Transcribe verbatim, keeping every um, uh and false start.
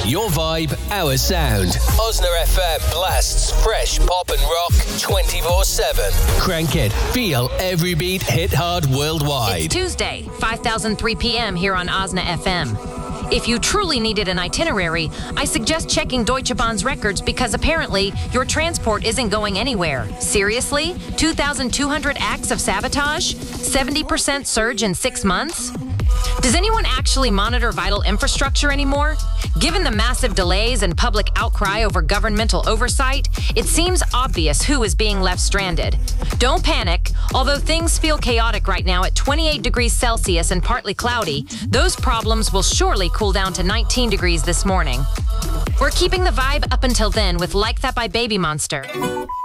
Your vibe, our sound. Osna F M blasts fresh pop and rock twenty-four seven. Crank it. Feel every beat hit hard worldwide. It's Tuesday, five thousand three p.m. here on Osna F M. If you truly needed an itinerary, I suggest checking Deutsche Bahn's records because apparently your transport isn't going anywhere. Seriously? two thousand two hundred acts of sabotage? seventy percent surge in six months? Does anyone actually monitor vital infrastructure anymore? Given the massive delays and public outcry over governmental oversight, it seems obvious who is being left stranded. Don't panic. Although things feel chaotic right now at twenty-eight degrees Celsius and partly cloudy, those problems will surely cool down to nineteen degrees this morning. We're keeping the vibe up until then with Like That by Baby Monster.